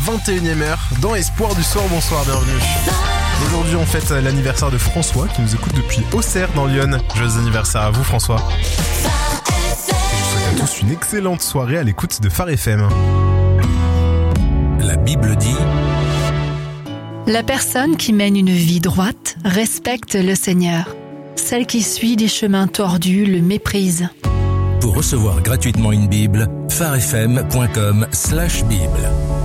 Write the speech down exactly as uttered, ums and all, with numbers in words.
vingt et unième heure dans Espoir du soir. Bonsoir, bienvenue. Aujourd'hui on fête l'anniversaire de François qui nous écoute depuis Auxerre dans l'Yonne. Joyeux anniversaire à vous François. Et je vous souhaite à tous une excellente soirée à l'écoute de Phare F M. La Bible dit: la personne qui mène une vie droite respecte le Seigneur. Celle qui suit des chemins tordus le méprise. Pour recevoir gratuitement une Bible, pharefm point com slash Bible.